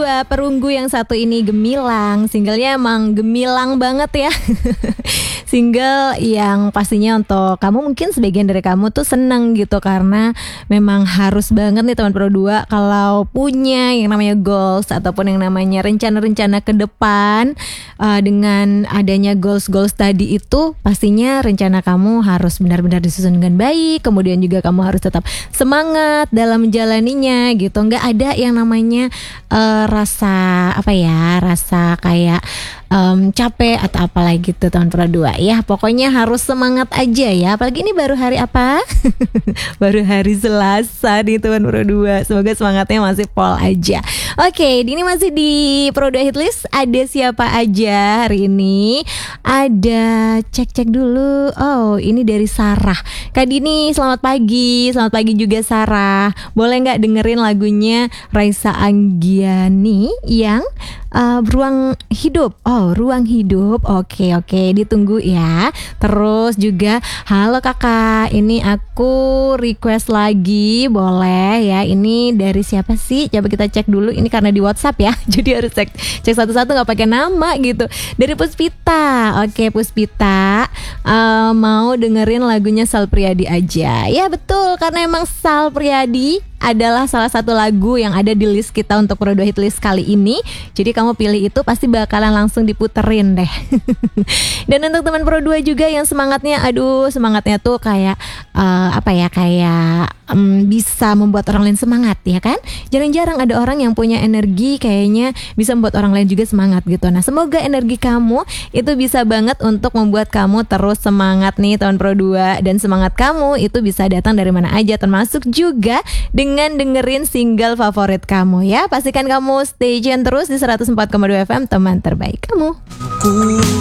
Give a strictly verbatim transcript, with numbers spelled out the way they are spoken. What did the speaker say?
dua, perunggu yang satu ini gemilang. Singlenya emang gemilang banget ya. Single yang pastinya untuk kamu, mungkin sebagian dari kamu tuh seneng gitu, karena memang harus banget nih teman Pro dua kalau punya yang namanya goals ataupun yang namanya rencana-rencana ke depan. uh, Dengan adanya goals-goals tadi itu, pastinya rencana kamu harus benar-benar disusun dengan baik. Kemudian juga kamu harus tetap semangat dalam menjalaninya gitu. Nggak ada yang namanya uh, rasa apa ya, rasa kayak um, capek atau apalah gitu teman Pro dua ya. Pokoknya harus semangat aja ya. Apalagi ini baru hari apa? Baru hari Selasa nih teman Pro dua. Semoga semangatnya masih pol aja. Oke, ini masih di Pro dua Hitlist. Ada siapa aja hari ini? Ada, cek-cek dulu. Oh, ini dari Sarah. Kak Dini, selamat pagi. Selamat pagi juga Sarah. Boleh nggak dengerin lagunya Raisa Anggiani yang uh, Ruang Hidup? Oh, Ruang Hidup. Oke, oke, ditunggu ya. Terus juga, halo kakak, ini aku request lagi, boleh ya? Ini dari siapa sih? Coba kita cek dulu. Ini karena di WhatsApp ya, jadi harus cek cek satu-satu, nggak pakai nama gitu. Dari Puspita. Oke, Puspita, uh, mau dengerin lagunya Sal Priadi aja. Ya betul, karena emang Sal Priadi adalah salah satu lagu yang ada di list kita untuk Pro dua Hitlist kali ini. Jadi kamu pilih itu pasti bakalan langsung diputerin deh. Dan untuk teman Pro dua juga yang semangatnya, aduh semangatnya tuh kayak uh, apa ya, kayak um, bisa membuat orang lain semangat ya kan. Jarang-jarang ada orang yang punya energi kayaknya bisa membuat orang lain juga semangat gitu. Nah, semoga energi kamu itu bisa banget untuk membuat kamu terus semangat nih teman Pro dua. Dan semangat kamu itu bisa datang dari mana aja, termasuk juga dengan dengan dengerin single favorit kamu ya. Pastikan kamu stay tune terus di seratus empat koma dua F M, teman terbaik kamu.